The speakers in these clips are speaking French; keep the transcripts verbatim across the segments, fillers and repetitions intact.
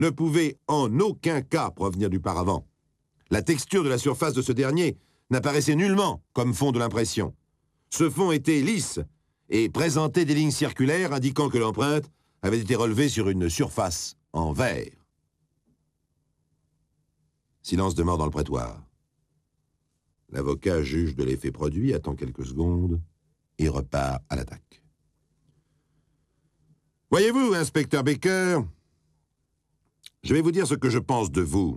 ne pouvait en aucun cas provenir du paravent. La texture de la surface de ce dernier n'apparaissait nullement comme fond de l'impression. Ce fond était lisse et présentait des lignes circulaires indiquant que l'empreinte avait été relevée sur une surface en verre. Silence de mort dans le prétoire. L'avocat juge de l'effet produit, attend quelques secondes et repart à l'attaque. Voyez-vous, inspecteur Baker, je vais vous dire ce que je pense de vous.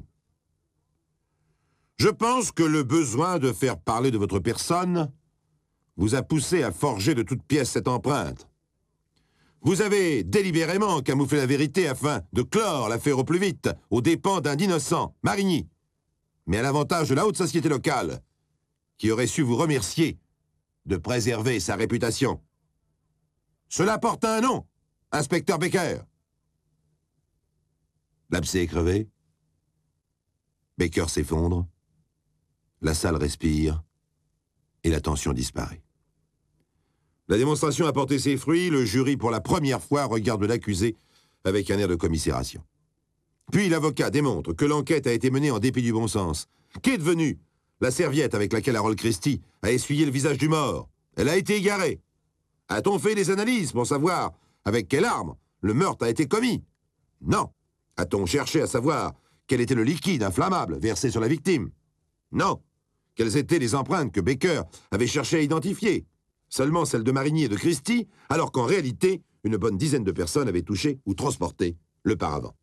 Je pense que le besoin de faire parler de votre personne vous a poussé à forger de toutes pièces cette empreinte. Vous avez délibérément camouflé la vérité afin de clore l'affaire au plus vite, aux dépens d'un innocent, Marigny, mais à l'avantage de la haute société locale, qui aurait su vous remercier de préserver sa réputation. Cela porte un nom, inspecteur Baker. L'abcès est crevé. Baker s'effondre. La salle respire et la tension disparaît. La démonstration a porté ses fruits. Le jury, pour la première fois, regarde l'accusé avec un air de commisération. Puis l'avocat démontre que l'enquête a été menée en dépit du bon sens. Qu'est devenue la serviette avec laquelle Harold Christie a essuyé le visage du mort? Elle a été égarée. A-t-on fait des analyses pour savoir avec quelle arme le meurtre a été commis? Non. A-t-on cherché à savoir quel était le liquide inflammable versé sur la victime? Non. Quelles étaient les empreintes que Baker avait cherché à identifier? Seulement celles de Marigny et de Christie, alors qu'en réalité, une bonne dizaine de personnes avaient touché ou transporté le paravent.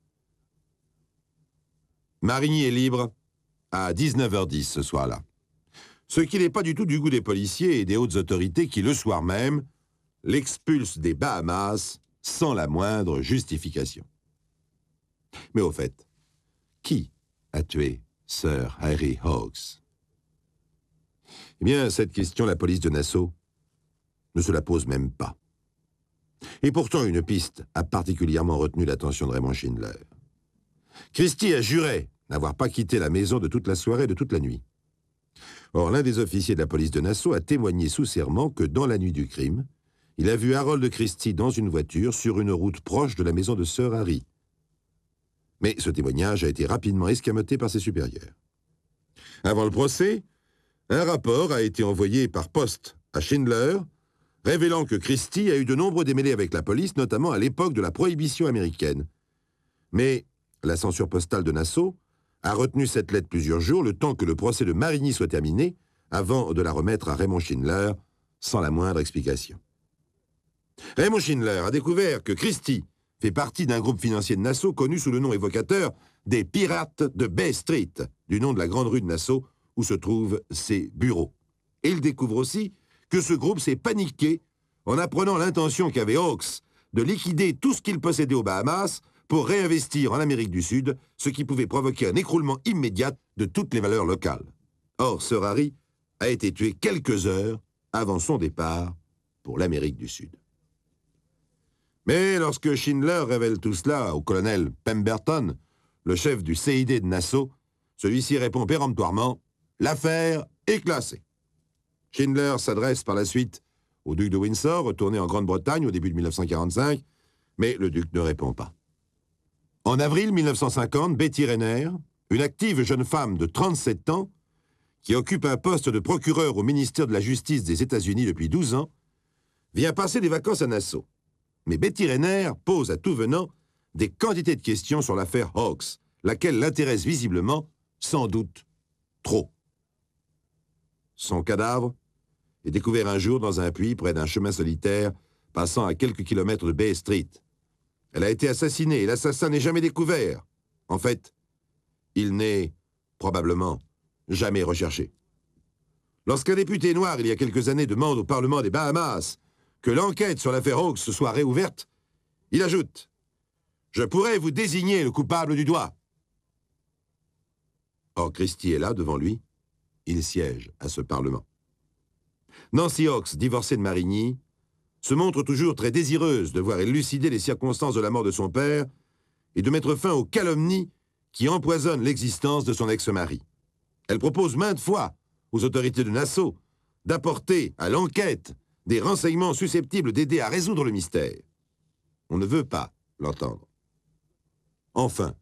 Marigny est libre à dix-neuf heures dix ce soir-là. Ce qui n'est pas du tout du goût des policiers et des hautes autorités qui, le soir même, l'expulsent des Bahamas sans la moindre justification. Mais au fait, qui a tué Sir Harry Hawkes? Eh bien, cette question, la police de Nassau ne se la pose même pas. Et pourtant, une piste a particulièrement retenu l'attention de Raymond Schindler. Christie a juré n'avoir pas quitté la maison de toute la soirée et de toute la nuit. Or, l'un des officiers de la police de Nassau a témoigné sous serment que, dans la nuit du crime, il a vu Harold Christie dans une voiture sur une route proche de la maison de Sir Harry. Mais ce témoignage a été rapidement escamoté par ses supérieurs. Avant le procès, un rapport a été envoyé par poste à Schindler, révélant que Christie a eu de nombreux démêlés avec la police, notamment à l'époque de la prohibition américaine. Mais la censure postale de Nassau a retenu cette lettre plusieurs jours, le temps que le procès de Marigny soit terminé, avant de la remettre à Raymond Schindler, sans la moindre explication. Raymond Schindler a découvert que Christie fait partie d'un groupe financier de Nassau connu sous le nom évocateur des Pirates de Bay Street, du nom de la grande rue de Nassau où se trouvent ses bureaux. Et il découvre aussi que ce groupe s'est paniqué en apprenant l'intention qu'avait Hawkes de liquider tout ce qu'il possédait aux Bahamas pour réinvestir en Amérique du Sud, ce qui pouvait provoquer un écroulement immédiat de toutes les valeurs locales. Or, Sir Harry a été tué quelques heures avant son départ pour l'Amérique du Sud. Mais lorsque Schindler révèle tout cela au colonel Pemberton, le chef du C I D de Nassau, celui-ci répond péremptoirement « L'affaire est classée ». Schindler s'adresse par la suite au duc de Windsor, retourné en Grande-Bretagne au début de mille neuf cent quarante-cinq, mais le duc ne répond pas. En avril mille neuf cent cinquante, Betty Rayner, une active jeune femme de trente-sept ans, qui occupe un poste de procureur au ministère de la Justice des États-Unis depuis douze ans, vient passer des vacances à Nassau. Mais Betty Rayner pose à tout venant des quantités de questions sur l'affaire Hawkes, laquelle l'intéresse visiblement, sans doute, trop. Son cadavre est découvert un jour dans un puits près d'un chemin solitaire passant à quelques kilomètres de Bay Street. Elle a été assassinée et l'assassin n'est jamais découvert. En fait, il n'est probablement jamais recherché. Lorsqu'un député noir, il y a quelques années, demande au Parlement des Bahamas que l'enquête sur l'affaire Hawkes soit réouverte, il ajoute « Je pourrais vous désigner le coupable du doigt ». Or, Christie est là, devant lui. Il siège à ce Parlement. Nancy Hawkes, divorcée de Marigny, se montre toujours très désireuse de voir élucider les circonstances de la mort de son père et de mettre fin aux calomnies qui empoisonnent l'existence de son ex-mari. Elle propose maintes fois aux autorités de Nassau d'apporter à l'enquête des renseignements susceptibles d'aider à résoudre le mystère. On ne veut pas l'entendre. Enfin,